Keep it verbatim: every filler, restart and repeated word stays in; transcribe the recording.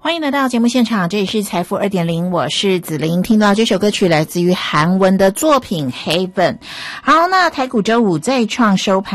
欢迎来到节目现场，这里是财富 二点零， 我是子琳。听到这首歌曲来自于韩文的作品 Heaven。 好，那台股周五再创收盘